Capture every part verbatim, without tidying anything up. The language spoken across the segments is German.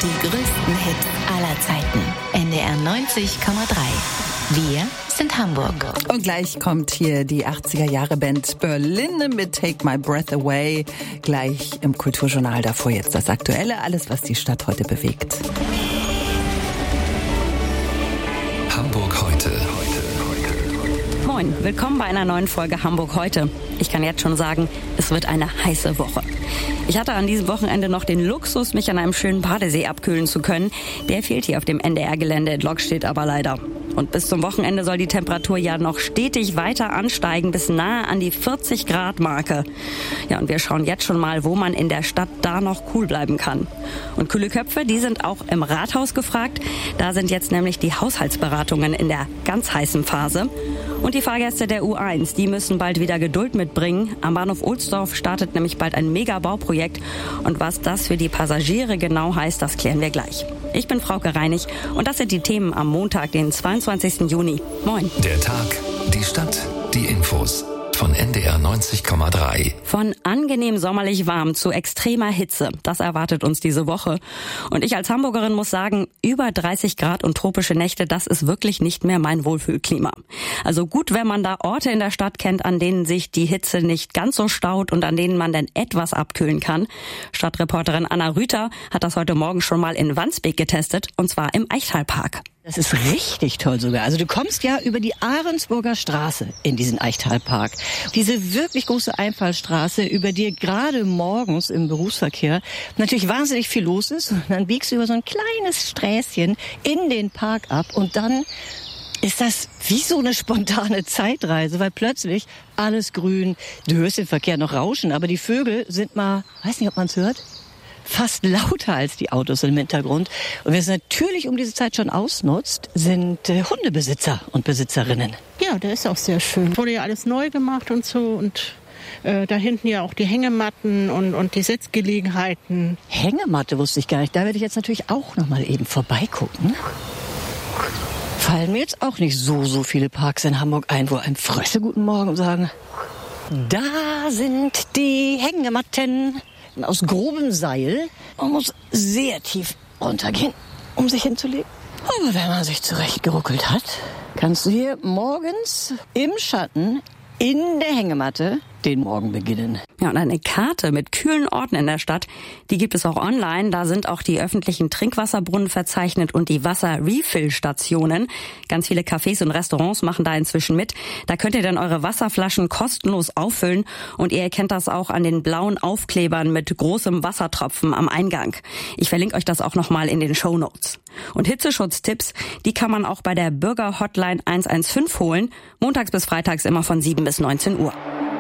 Die größten Hits aller Zeiten. N D R neunzig Komma drei. Wir sind Hamburg. Und gleich kommt hier die achtziger-Jahre-Band Berlin mit Take My Breath Away. Gleich im Kulturjournal, davor jetzt das Aktuelle, alles, was die Stadt heute bewegt. Hamburg heute. Moin, willkommen bei einer neuen Folge Hamburg heute. Ich kann jetzt schon sagen, es wird eine heiße Woche. Ich hatte an diesem Wochenende noch den Luxus, mich an einem schönen Badesee abkühlen zu können. Der fehlt hier auf dem N D R-Gelände in Lokstedt aber leider. Und bis zum Wochenende soll die Temperatur ja noch stetig weiter ansteigen, bis nahe an die vierzig Grad Marke. Ja, und wir schauen jetzt schon mal, wo man in der Stadt da noch cool bleiben kann. Und kühle Köpfe, die sind auch im Rathaus gefragt. Da sind jetzt nämlich die Haushaltsberatungen in der ganz heißen Phase. Und die Fahrgäste der U eins, die müssen bald wieder Geduld mitbringen. Am Bahnhof Ohlsdorf startet nämlich bald ein Megabauprojekt. Und was das für die Passagiere genau heißt, das klären wir gleich. Ich bin Frauke Reinig und das sind die Themen am Montag, den zweiundzwanzigsten Juni. Moin. Der Tag, die Stadt, die Infos. Von N D R neunzig Komma drei. Von angenehm sommerlich warm zu extremer Hitze. Das erwartet uns diese Woche. Und ich als Hamburgerin muss sagen, über dreißig Grad und tropische Nächte, das ist wirklich nicht mehr mein Wohlfühlklima. Also gut, wenn man da Orte in der Stadt kennt, an denen sich die Hitze nicht ganz so staut und an denen man dann etwas abkühlen kann. Stadtreporterin Anna Rüther hat das heute Morgen schon mal in Wandsbek getestet, und zwar im Eichtalpark. Das ist richtig toll sogar. Also du kommst ja über die Ahrensburger Straße in diesen Eichtalpark. Diese wirklich große Einfallstraße, über die gerade morgens im Berufsverkehr natürlich wahnsinnig viel los ist. Und dann biegst du über so ein kleines Sträßchen in den Park ab und dann ist das wie so eine spontane Zeitreise, weil plötzlich alles grün. Du hörst den Verkehr noch rauschen, aber die Vögel sind mal, weiß nicht, ob man es hört, fast lauter als die Autos im Hintergrund. Und wer es natürlich um diese Zeit schon ausnutzt, sind äh, Hundebesitzer und Besitzerinnen. Ja, der ist auch sehr schön. Wurde ja alles neu gemacht und so und äh, da hinten ja auch die Hängematten und, und die Sitzgelegenheiten. Hängematte wusste ich gar nicht. Da werde ich jetzt natürlich auch noch mal eben vorbeigucken. Fallen mir jetzt auch nicht so, so viele Parks in Hamburg ein, wo einem Frösche guten Morgen sagen. Da sind die Hängematten. Aus grobem Seil. Man muss sehr tief runtergehen, um sich hinzulegen. Aber wenn man sich zurechtgeruckelt hat, kannst du hier morgens im Schatten in der Hängematte den Morgen beginnen. Ja, und eine Karte mit kühlen Orten in der Stadt, die gibt es auch online. Da sind auch die öffentlichen Trinkwasserbrunnen verzeichnet und die Wasser-Refill-Stationen. Ganz viele Cafés und Restaurants machen da inzwischen mit. Da könnt ihr dann eure Wasserflaschen kostenlos auffüllen und ihr erkennt das auch an den blauen Aufklebern mit großem Wassertropfen am Eingang. Ich verlinke euch das auch nochmal in den Shownotes. Und Hitzeschutztipps, die kann man auch bei der Bürger-Hotline eins eins fünf holen. Montags bis freitags immer von sieben bis neunzehn Uhr.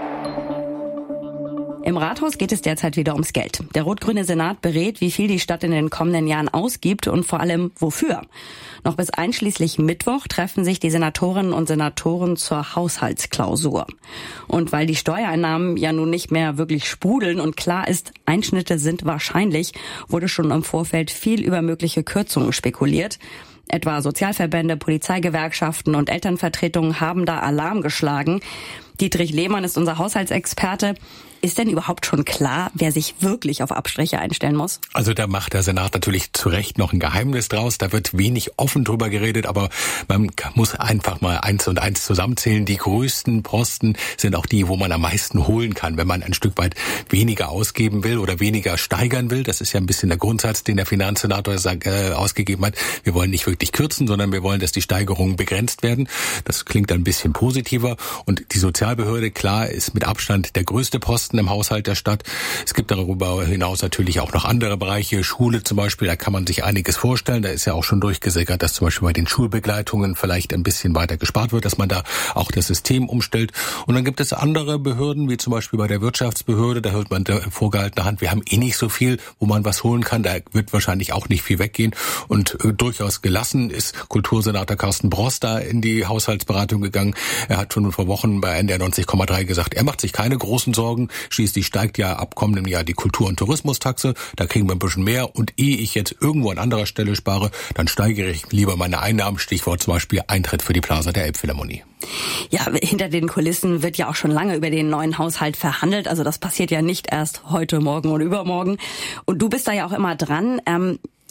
Im Rathaus geht es derzeit wieder ums Geld. Der rot-grüne Senat berät, wie viel die Stadt in den kommenden Jahren ausgibt und vor allem wofür. Noch bis einschließlich Mittwoch treffen sich die Senatorinnen und Senatoren zur Haushaltsklausur. Und weil die Steuereinnahmen ja nun nicht mehr wirklich sprudeln und klar ist, Einschnitte sind wahrscheinlich, wurde schon im Vorfeld viel über mögliche Kürzungen spekuliert. Etwa Sozialverbände, Polizeigewerkschaften und Elternvertretungen haben da Alarm geschlagen. Dietrich Lehmann ist unser Haushaltsexperte. Ist denn überhaupt schon klar, wer sich wirklich auf Abstriche einstellen muss? Also da macht der Senat natürlich zu Recht noch ein Geheimnis draus. Da wird wenig offen drüber geredet, aber man muss einfach mal eins und eins zusammenzählen. Die größten Posten sind auch die, wo man am meisten holen kann, wenn man ein Stück weit weniger ausgeben will oder weniger steigern will. Das ist ja ein bisschen der Grundsatz, den der Finanzsenator äh, ausgegeben hat. Wir wollen nicht wirklich kürzen, sondern wir wollen, dass die Steigerungen begrenzt werden. Das klingt ein bisschen positiver. Und die Sozialbehörde, klar, ist mit Abstand der größte Posten im Haushalt der Stadt. Es gibt darüber hinaus natürlich auch noch andere Bereiche, Schule zum Beispiel, da kann man sich einiges vorstellen. Da ist ja auch schon durchgesickert, dass zum Beispiel bei den Schulbegleitungen vielleicht ein bisschen weiter gespart wird, dass man da auch das System umstellt. Und dann gibt es andere Behörden, wie zum Beispiel bei der Wirtschaftsbehörde, da hört man der vorgehaltene Hand, wir haben eh nicht so viel, wo man was holen kann, da wird wahrscheinlich auch nicht viel weggehen. Und äh, durchaus gelassen ist Kultursenator Carsten Bross da in die Haushaltsberatung gegangen. Er hat schon vor Wochen bei N D R neunzig Komma drei gesagt, er macht sich keine großen Sorgen. Schließlich steigt ja ab kommendem Jahr die Kultur- und Tourismustaxe. Da kriegen wir ein bisschen mehr. Und ehe ich jetzt irgendwo an anderer Stelle spare, dann steigere ich lieber meine Einnahmen. Stichwort zum Beispiel Eintritt für die Plaza der Elbphilharmonie. Ja, hinter den Kulissen wird ja auch schon lange über den neuen Haushalt verhandelt. Also das passiert ja nicht erst heute, morgen und übermorgen. Und du bist da ja auch immer dran. Ähm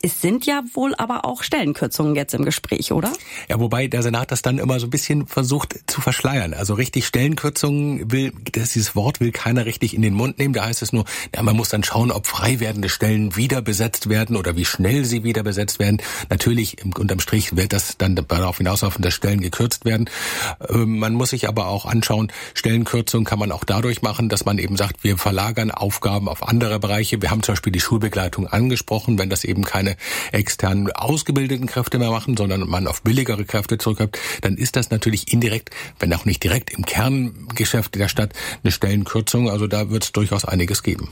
Es sind ja wohl aber auch Stellenkürzungen jetzt im Gespräch, oder? Ja, wobei der Senat das dann immer so ein bisschen versucht zu verschleiern. Also richtig Stellenkürzungen will, das, dieses Wort will keiner richtig in den Mund nehmen. Da heißt es nur, ja, man muss dann schauen, ob frei werdende Stellen wieder besetzt werden oder wie schnell sie wieder besetzt werden. Natürlich, unterm Strich wird das dann darauf hinauslaufen, dass Stellen gekürzt werden. Man muss sich aber auch anschauen, Stellenkürzungen kann man auch dadurch machen, dass man eben sagt, wir verlagern Aufgaben auf andere Bereiche. Wir haben zum Beispiel die Schulbegleitung angesprochen, wenn das eben keine externen ausgebildeten Kräfte mehr machen, sondern man auf billigere Kräfte zurückgreift, dann ist das natürlich indirekt, wenn auch nicht direkt im Kerngeschäft der Stadt, eine Stellenkürzung. Also da wird es durchaus einiges geben.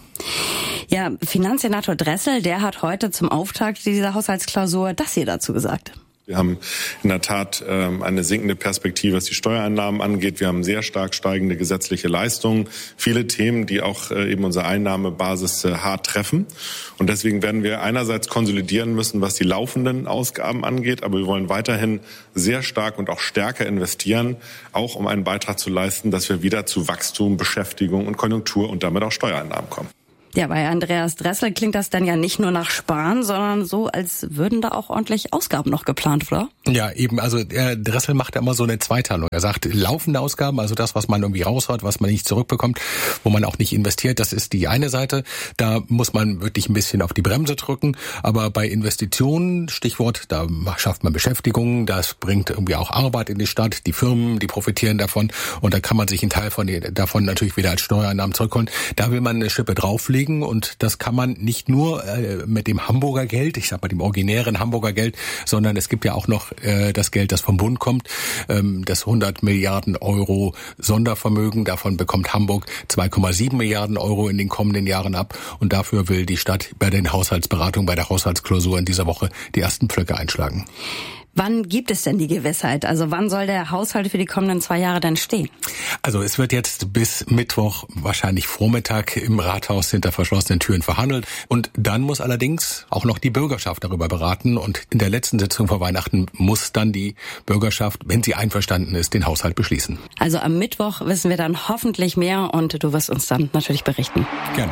Ja, Finanzsenator Dressel, der hat heute zum Auftakt dieser Haushaltsklausur das hier dazu gesagt. Wir haben in der Tat ähm, eine sinkende Perspektive, was die Steuereinnahmen angeht. Wir haben sehr stark steigende gesetzliche Leistungen. Viele Themen, die auch äh, eben unsere Einnahmebasis äh, hart treffen. Und deswegen werden wir einerseits konsolidieren müssen, was die laufenden Ausgaben angeht. Aber wir wollen weiterhin sehr stark und auch stärker investieren, auch um einen Beitrag zu leisten, dass wir wieder zu Wachstum, Beschäftigung und Konjunktur und damit auch Steuereinnahmen kommen. Ja, bei Andreas Dressel klingt das dann ja nicht nur nach Sparen, sondern so, als würden da auch ordentlich Ausgaben noch geplant, oder? Ja, eben, also der Dressel macht ja immer so eine Zweiteilung. Er sagt, laufende Ausgaben, also das, was man irgendwie raushaut, was man nicht zurückbekommt, wo man auch nicht investiert, das ist die eine Seite. Da muss man wirklich ein bisschen auf die Bremse drücken. Aber bei Investitionen, Stichwort, da schafft man Beschäftigung, das bringt irgendwie auch Arbeit in die Stadt, die Firmen, die profitieren davon und da kann man sich einen Teil von davon natürlich wieder als Steuereinnahmen zurückholen. Da will man eine Schippe drauflegen. Und das kann man nicht nur äh, mit dem Hamburger Geld, ich sag mal dem originären Hamburger Geld, sondern es gibt ja auch noch äh, das Geld, das vom Bund kommt, ähm, das hundert Milliarden Euro Sondervermögen. Davon bekommt Hamburg zwei Komma sieben Milliarden Euro in den kommenden Jahren ab. Und dafür will die Stadt bei den Haushaltsberatungen, bei der Haushaltsklausur in dieser Woche die ersten Pflöcke einschlagen. Wann gibt es denn die Gewissheit? Also wann soll der Haushalt für die kommenden zwei Jahre denn stehen? Also es wird jetzt bis Mittwoch, wahrscheinlich Vormittag, im Rathaus hinter verschlossenen Türen verhandelt. Und dann muss allerdings auch noch die Bürgerschaft darüber beraten. Und in der letzten Sitzung vor Weihnachten muss dann die Bürgerschaft, wenn sie einverstanden ist, den Haushalt beschließen. Also am Mittwoch wissen wir dann hoffentlich mehr und du wirst uns dann natürlich berichten. Gerne.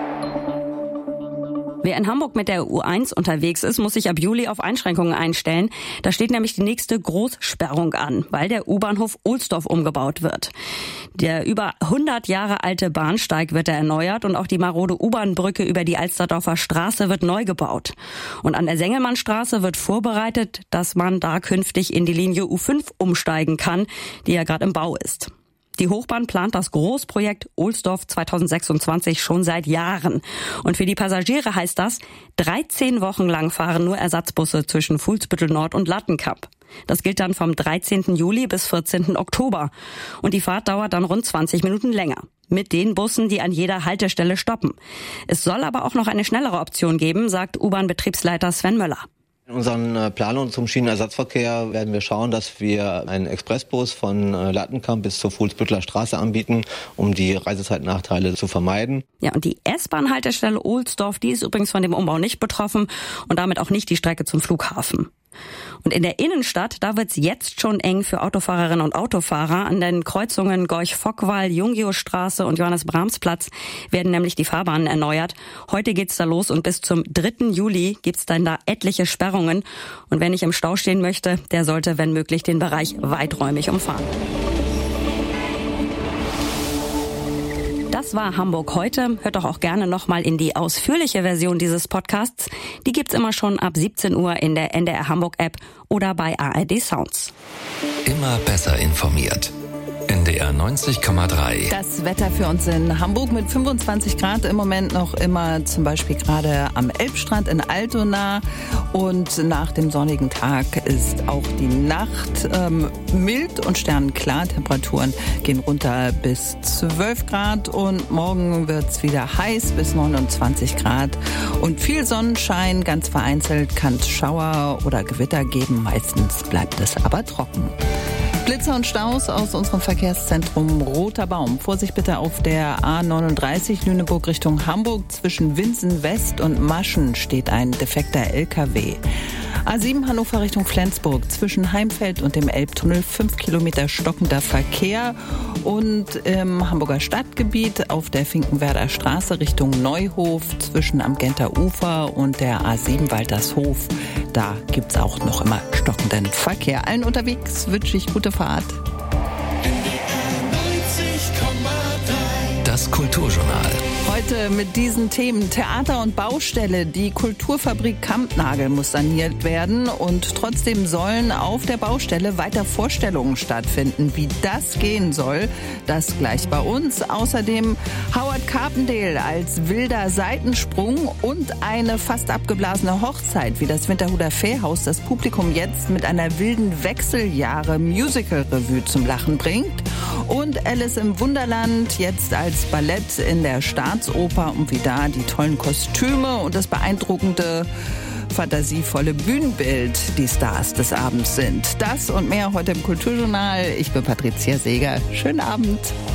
Wer in Hamburg mit der U eins unterwegs ist, muss sich ab Juli auf Einschränkungen einstellen. Da steht nämlich die nächste Großsperrung an, weil der U-Bahnhof Ohlsdorf umgebaut wird. Der über hundert Jahre alte Bahnsteig wird da erneuert und auch die marode U-Bahn-Brücke über die Alsterdorfer Straße wird neu gebaut. Und an der Sengelmannstraße wird vorbereitet, dass man da künftig in die Linie U fünf umsteigen kann, die ja gerade im Bau ist. Die Hochbahn plant das Großprojekt Ohlsdorf zweitausendsechsundzwanzig schon seit Jahren. Und für die Passagiere heißt das, dreizehn Wochen lang fahren nur Ersatzbusse zwischen Fuhlsbüttel Nord und Lattenkamp. Das gilt dann vom dreizehnten Juli bis vierzehnten Oktober. Und die Fahrt dauert dann rund zwanzig Minuten länger. Mit den Bussen, die an jeder Haltestelle stoppen. Es soll aber auch noch eine schnellere Option geben, sagt U-Bahn-Betriebsleiter Sven Möller. In unseren Planungen zum Schienenersatzverkehr werden wir schauen, dass wir einen Expressbus von Lattenkamp bis zur Fuhlsbüttler Straße anbieten, um die Reisezeitnachteile zu vermeiden. Ja, und die S-Bahn-Haltestelle Ohlsdorf, die ist übrigens von dem Umbau nicht betroffen und damit auch nicht die Strecke zum Flughafen. Und in der Innenstadt, da wird's jetzt schon eng für Autofahrerinnen und Autofahrer. An den Kreuzungen Gorch-Fockwall, Jungiostraße und Johannes-Brahms-Platz werden nämlich die Fahrbahnen erneuert. Heute geht's da los und bis zum dritten Juli gibt's dann da etliche Sperrungen. Und wer nicht im Stau stehen möchte, der sollte, wenn möglich, den Bereich weiträumig umfahren. Das war Hamburg heute. Hört doch auch gerne nochmal in die ausführliche Version dieses Podcasts. Die gibt's immer schon ab siebzehn Uhr in der N D R Hamburg App oder bei A R D Sounds. Immer besser informiert. N D R neunzig Komma drei. Das Wetter für uns in Hamburg mit fünfundzwanzig Grad im Moment noch immer zum Beispiel gerade am Elbstrand in Altona. Und nach dem sonnigen Tag ist auch die Nacht ähm, mild und sternenklar. Temperaturen gehen runter bis zwölf Grad und morgen wird's wieder heiß bis neunundzwanzig Grad. Und viel Sonnenschein, ganz vereinzelt kann es Schauer oder Gewitter geben. Meistens bleibt es aber trocken. Blitzer und Staus aus unserem Verkehrszentrum Roter Baum. Vorsicht bitte auf der A neununddreißig Lüneburg Richtung Hamburg. Zwischen Winsen West und Maschen steht ein defekter L K W. A sieben Hannover Richtung Flensburg, zwischen Heimfeld und dem Elbtunnel fünf Kilometer stockender Verkehr. Und im Hamburger Stadtgebiet auf der Finkenwerder Straße Richtung Neuhof, zwischen am Genter Ufer und der A sieben Waltershof, da gibt's auch noch immer stockenden Verkehr. Allen unterwegs wünsche ich gute Fahrt. Das Kulturjournal. Heute mit diesen Themen: Theater und Baustelle. Die Kulturfabrik Kampnagel muss saniert werden und trotzdem sollen auf der Baustelle weiter Vorstellungen stattfinden. Wie das gehen soll, das gleich bei uns. Außerdem Howard Carpendale als wilder Seitensprung und eine fast abgeblasene Hochzeit, wie das Winterhuder Fährhaus das Publikum jetzt mit einer wilden Wechseljahre-Musical-Revue zum Lachen bringt. Und Alice im Wunderland jetzt als Ballett in der Staatsoper und wie da die tollen Kostüme und das beeindruckende, fantasievolle Bühnenbild die Stars des Abends sind. Das und mehr heute im Kulturjournal. Ich bin Patricia Seeger. Schönen Abend.